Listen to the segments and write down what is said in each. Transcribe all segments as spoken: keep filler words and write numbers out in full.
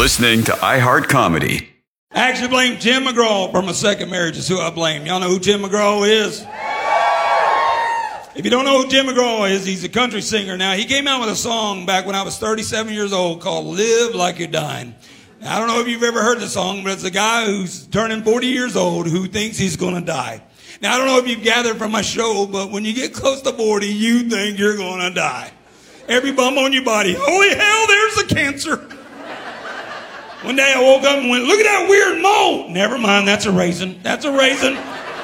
listening to iHeart Comedy. I actually blame Tim McGraw for my second marriage is who I blame. Y'all know who Tim McGraw is? If you don't know who Tim McGraw is, he's a country singer now. He came out with a song back when I was thirty-seven years old called Live Like You're Dying. Now, I don't know if you've ever heard the song, but it's a guy who's turning forty years old who thinks he's going to die. Now, I don't know if you've gathered from my show, but when you get close to forty, you think you're going to die. Every bump on your body, holy hell, there's a cancer. One day I woke up and went, look at that weird mole. Never mind, that's a raisin. That's a raisin.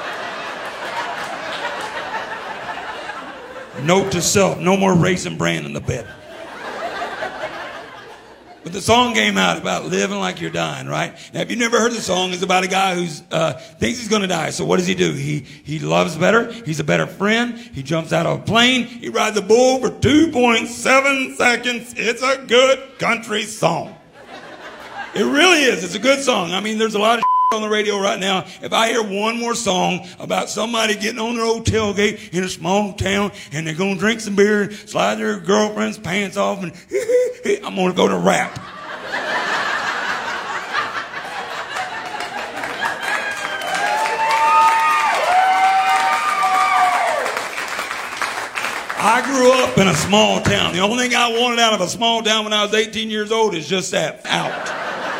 Note to self, no more Raisin Bran in the bed. But the song came out about living like you're dying, right? Now, if you've never heard the song, it's about a guy who uh, thinks he's going to die. So what does he do? He he loves better. He's a better friend. He jumps out of a plane. He rides a bull for two point seven seconds. It's a good country song. It really is. It's a good song. I mean, there's a lot of on the radio right now. If I hear one more song about somebody getting on their old tailgate in a small town and they're going to drink some beer, slide their girlfriend's pants off, and I'm going to go to rap. I grew up in a small town. The only thing I wanted out of a small town when I was eighteen years old is just that, out.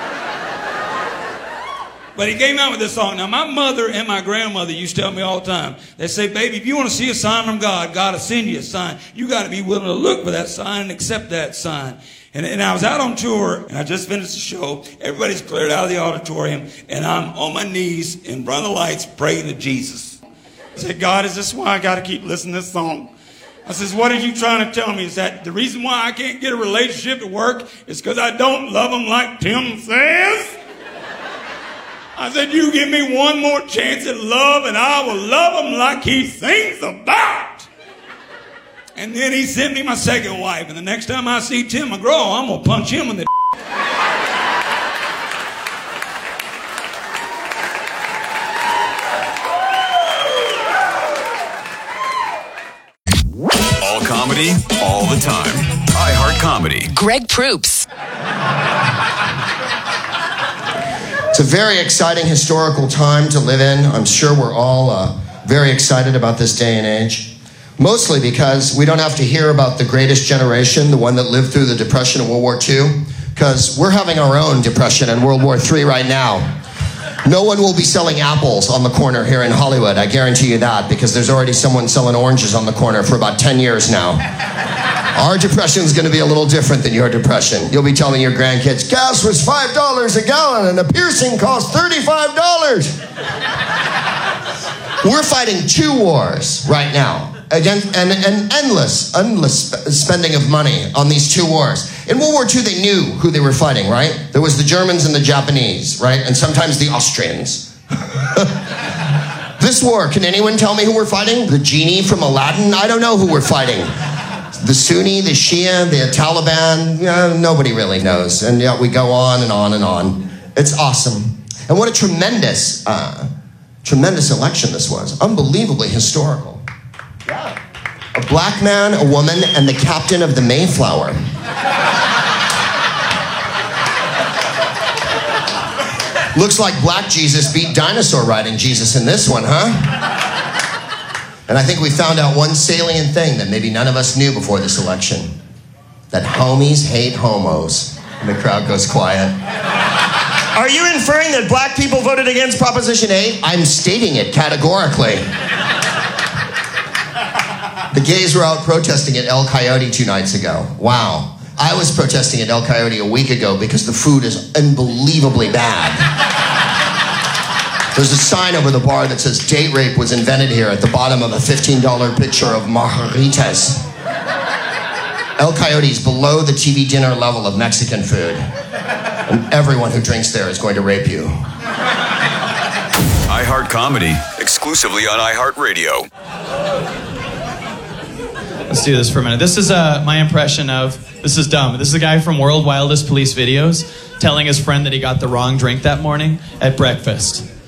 But he came out with this song. Now, my mother and my grandmother used to tell me all the time. They say, baby, if you want to see a sign from God, God will send you a sign. You got to be willing to look for that sign and accept that sign. And, and I was out on tour, and I just finished the show. Everybody's cleared out of the auditorium, and I'm on my knees in front of the lights praying to Jesus. I said, God, is this why I got to keep listening to this song? I says, what are you trying to tell me? Is that the reason why I can't get a relationship to work is because I don't love him like Tim says? I said, you give me one more chance at love and I will love him like he sings about. And then he sent me my second wife. And the next time I see Tim McGraw, I'm going to punch him in the All comedy, all the time. iHeart Comedy. Greg Proops. It's a very exciting historical time to live in. I'm sure we're all uh, very excited about this day and age. Mostly because we don't have to hear about the greatest generation, the one that lived through the Depression and World War Two, because we're having our own Depression and World War Three right now. No one will be selling apples on the corner here in Hollywood, I guarantee you that, because there's already someone selling oranges on the corner for about ten years now. Our depression is going to be a little different than your depression. You'll be telling your grandkids, gas was five dollars a gallon and a piercing cost thirty-five dollars. We're fighting two wars right now, against, and, and endless, endless spending of money on these two wars. In World War Two, they knew who they were fighting, right? There was the Germans and the Japanese, right? And sometimes the Austrians. This war, can anyone tell me who we're fighting? The genie from Aladdin? I don't know who we're fighting. The Sunni, the Shia, the Taliban, yeah, nobody really knows. And yeah, we go on and on and on. It's awesome. And what a tremendous, uh, tremendous election this was. Unbelievably historical. Yeah. A black man, a woman, and the captain of the Mayflower. Looks like Black Jesus beat dinosaur riding Jesus in this one, huh? And I think we found out one salient thing that maybe none of us knew before this election. That homies hate homos. And the crowd goes quiet. Are you inferring that black people voted against Proposition eight? I'm stating it categorically. The gays were out protesting at El Coyote two nights ago. Wow. I was protesting at El Coyote a week ago because the food is unbelievably bad. There's a sign over the bar that says date rape was invented here at the bottom of a fifteen dollar picture of margaritas. El Coyote is below the T V dinner level of Mexican food. And everyone who drinks there is going to rape you. iHeart Comedy, exclusively on iHeartRadio. Let's do this for a minute. This is uh, my impression of, this is dumb. This is a guy from World Wildest Police Videos telling his friend that he got the wrong drink that morning at breakfast.